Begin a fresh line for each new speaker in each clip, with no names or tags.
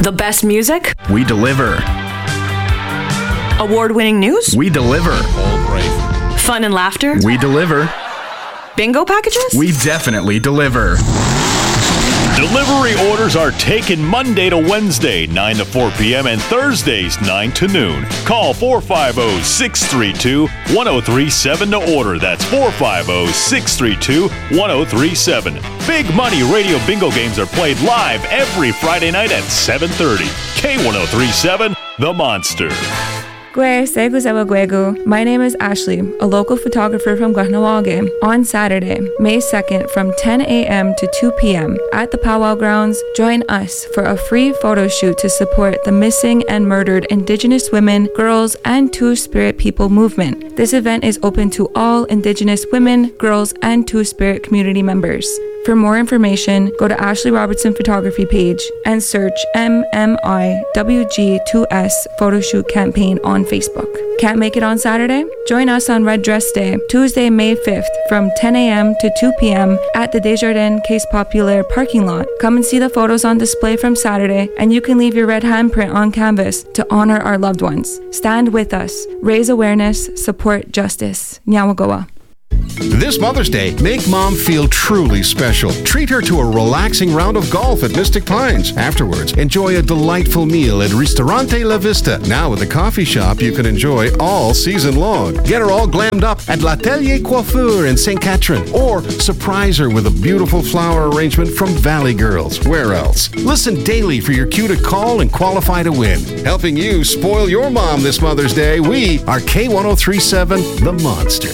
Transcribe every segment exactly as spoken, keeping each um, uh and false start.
The best music?
We deliver.
Award-winning news?
We deliver.
All brave.
Fun and laughter?
We deliver.
Bingo packages?
We definitely deliver.
Delivery orders are taken Monday to Wednesday, nine to four p.m. and Thursdays, nine to noon. Call four five zero, six three two, one zero three seven to order. That's four five zero, six three two, one zero three seven. Big Money Radio Bingo games are played live every Friday night at seven thirty. K one oh three seven, The Monster.
Gwe Segu Zewa Gwegu. My name is Ashley, a local photographer from Guahnawage. On Saturday, May second from ten a.m. to two p.m. at the Powwow Grounds, join us for a free photo shoot to support the missing and murdered Indigenous women, girls, and Two-Spirit people movement. This event is open to all Indigenous women, girls, and Two-Spirit community members. For more information, go to Ashley Robertson Photography page and search M M I W G two S Photoshoot Campaign on Facebook. Can't make it on Saturday? Join us on Red Dress Day, Tuesday, May fifth, from ten a.m. to two p.m. at the Desjardins Case Populaire parking lot. Come and see the photos on display from Saturday, and you can leave your red handprint on canvas to honor our loved ones. Stand with us. Raise awareness. Support justice. Nyawagoa.
This Mother's Day, make Mom feel truly special. Treat her to a relaxing round of golf at Mystic Pines. Afterwards, enjoy a delightful meal at Ristorante La Vista. Now with a coffee shop you can enjoy all season long. Get her all glammed up at L'Atelier Coiffure in Saint Catherine. Or surprise her with a beautiful flower arrangement from Valley Girls. Where else? Listen daily for your cue to call and qualify to win. Helping you spoil your mom this Mother's Day, we are K one oh three seven, The Monster.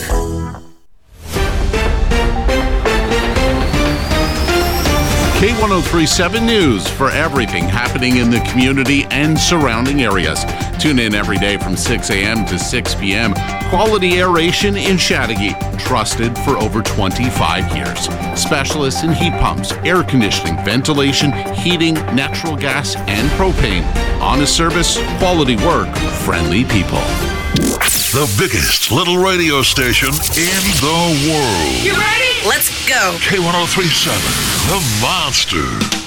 K one oh three seven News for everything happening in the community and surrounding areas. Tune in every day from six a.m. to six p.m. Quality Aeration in Chateauguay, trusted for over twenty-five years. Specialists in heat pumps, air conditioning, ventilation, heating, natural gas, and propane. Honest service, quality work, friendly people.
The biggest little radio station in the world.
You ready? Let's go.
K one oh three seven, The Monster.